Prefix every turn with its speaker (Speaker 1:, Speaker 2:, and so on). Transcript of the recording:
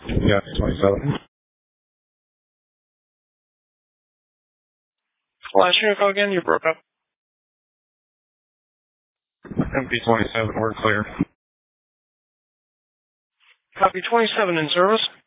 Speaker 1: Yeah, 27.
Speaker 2: Flash info again, you broke up.
Speaker 1: MP27, we're clear.
Speaker 2: Copy 27 in service.